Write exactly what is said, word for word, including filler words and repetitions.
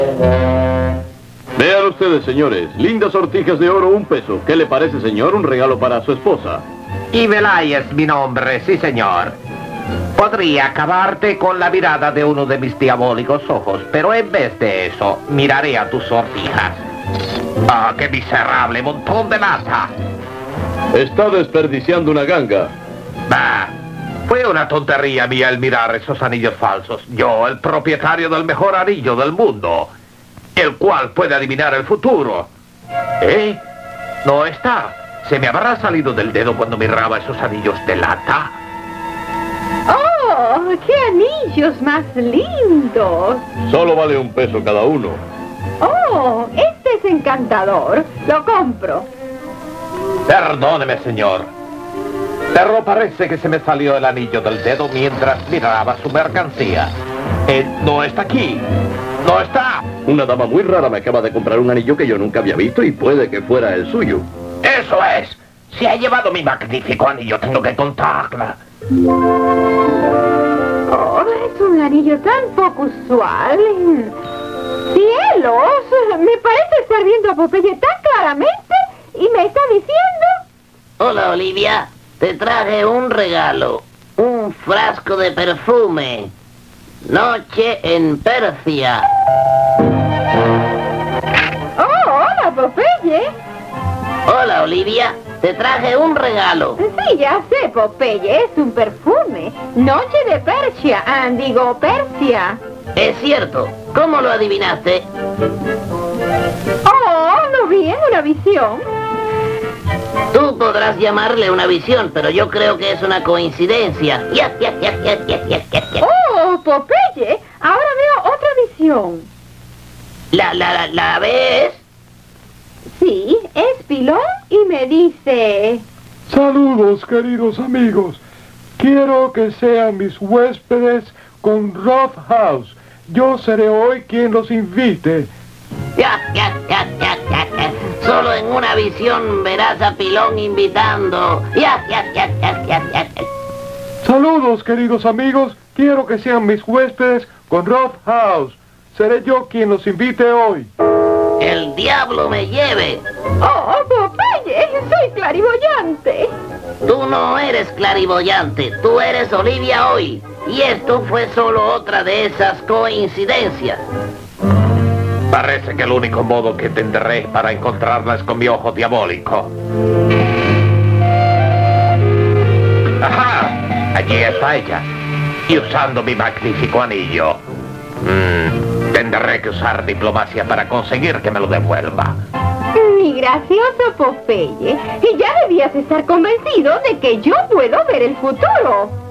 Vean ustedes, señores, lindas sortijas de oro, un peso. ¿Qué le parece, señor? Un regalo para su esposa. Ivelay es mi nombre, sí, señor. Podría acabarte con la mirada de uno de mis diabólicos ojos, pero en vez de eso, miraré a tus sortijas. ¡Ah, qué miserable montón de masa! Está desperdiciando una ganga. Bah, fue una tontería mía el mirar esos anillos falsos. Yo, el propietario del mejor anillo del mundo, el cual puede adivinar el futuro. ¿Eh? No está. ¿Se me habrá salido del dedo cuando miraba esos anillos de lata? ¡Oh, qué anillos más lindos! Solo vale un peso cada uno. ¡Oh, este es encantador! Lo compro. Perdóneme, señor. Pero parece que se me salió el anillo del dedo mientras miraba su mercancía. Eh, no está aquí. ¡No está! Una dama muy rara me acaba de comprar un anillo que yo nunca había visto y puede que fuera el suyo. ¡Eso es! Se ha llevado mi magnífico anillo, tengo que contarla. Oh, es un anillo tan poco usual. ¡Cielos! Me parece estar viendo a Popeye tan claramente y me está diciendo... Hola, Olivia. Te traje un regalo. Un frasco de perfume. Noche en Persia. ¡Oh, hola, Popeye! Hola, Olivia. Te traje un regalo. Sí, ya sé, Popeye. Es un perfume. Noche de Persia. Ah, digo, Persia. Es cierto. ¿Cómo lo adivinaste? Oh, lo vi en una visión. Tú podrás llamarle una visión, pero yo creo que es una coincidencia. Ya, ya, ya, ya, ya, ya, ya, ya. Oh, Popeye. Ahora veo otra visión. ¿La, la, la, la ves? Sí, es Pilón y me dice... Saludos, queridos amigos. Quiero que sean mis huéspedes con Rough House. Yo seré hoy quien los invite. Ya, ya, ya, ya, ya, ya. Solo en una visión verás a Pilón invitando. Ya, ya, ya, ya, ya, ya, ya. Saludos, queridos amigos. Quiero que sean mis huéspedes con Rough House. Seré yo quien los invite hoy. El diablo me lleve. Oh, Popeye, soy clarivoyante. Tú no eres clarivoyante, tú eres Olivia hoy. Y esto fue solo otra de esas coincidencias. Parece que el único modo que tendré para encontrarla es con mi ojo diabólico. ¡Ajá! Allí está ella. Y usando mi magnífico anillo. Mm, tendré que usar diplomacia para conseguir que me lo devuelva. Mi gracioso Popeye. Y ya debías estar convencido de que yo puedo ver el futuro.